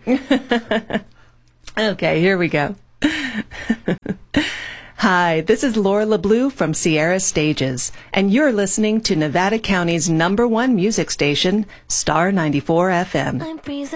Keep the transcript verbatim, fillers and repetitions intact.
Okay, here we go. Hi, this is Laura LeBlue from Sierra Stages, and you're listening to Nevada County's number one music station, Star ninety-four F M. I'm freezing.